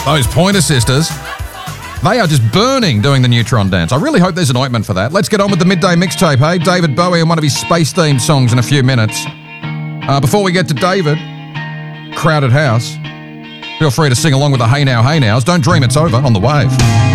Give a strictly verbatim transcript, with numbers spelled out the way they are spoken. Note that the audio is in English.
Those Pointer Sisters, they are just burning doing the Neutron dance. I really hope there's an ointment for that. Let's get on with the midday mixtape, hey? David Bowie and one of his space-themed songs in a few minutes. Uh, before we get to David, Crowded House, feel free to sing along with the Hey Now, Hey Nows. Don't dream it's over on The Wave.